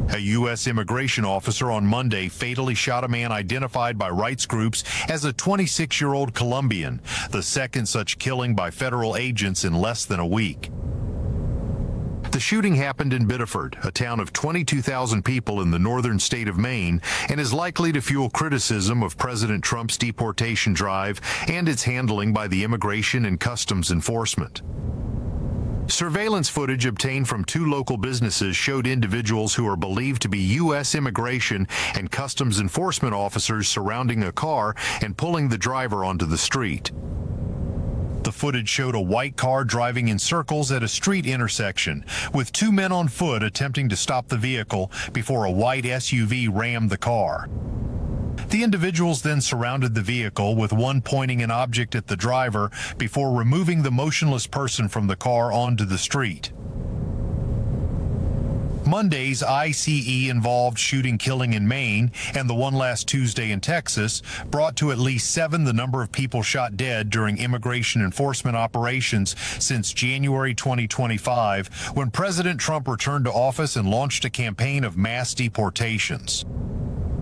A U.S. immigration officer on Monday fatally shot a man identified by rights groups as a 26-year-old Colombian, the second such killing by federal agents in less than a week. The shooting happened in Biddeford, a town of 22,000 people in the northern state of Maine, and is likely to fuel criticism of President Trump's deportation drive and its handling by the Immigration and Customs Enforcement. Surveillance footage obtained from two local businesses showed individuals who are believed to be U.S. immigration and customs enforcement officers surrounding a car and pulling the driver onto the street. The footage showed a white car driving in circles at a street intersection, with two men on foot attempting to stop the vehicle before a white SUV rammed the car. The individuals then surrounded the vehicle, with one pointing an object at the driver before removing the motionless person from the car onto the street. Monday's ICE-involved shooting-killing in Maine and the one last Tuesday in Texas brought to at least 7 the number of people shot dead during immigration enforcement operations since January 2025, when President Trump returned to office and launched a campaign of mass deportations.